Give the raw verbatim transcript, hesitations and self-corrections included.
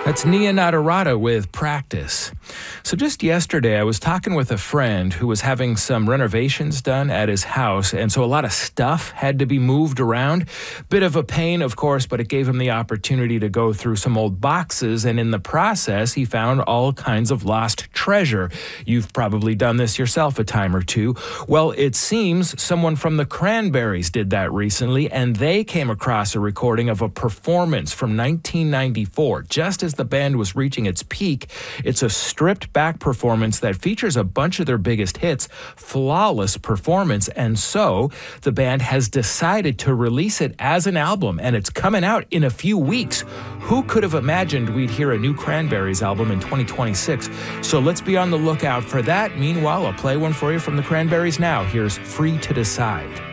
That's Nia Nadarata with Practice. So just yesterday, I was talking with a friend who was having some renovations done at his house, and so a lot of stuff had to be moved around. Bit of a pain, of course, but it gave him the opportunity to go through some old boxes, and in the process, he found all kinds of lost treasure. You've probably done this yourself a time or two. Well, it seems someone from the Cranberries did that recently, and they came across a recording of a performance from nineteen ninety-four, just as the band was reaching its peak. It's a stripped-back performance that features a bunch of their biggest hits, flawless performance, and so the band has decided to release it as an album, and it's coming out in a few weeks. Who could have imagined we'd hear a new Cranberries album in twenty twenty-six? So let's be on the lookout for that. Meanwhile, I'll play one for you from the Cranberries now. Here's Free to Decide.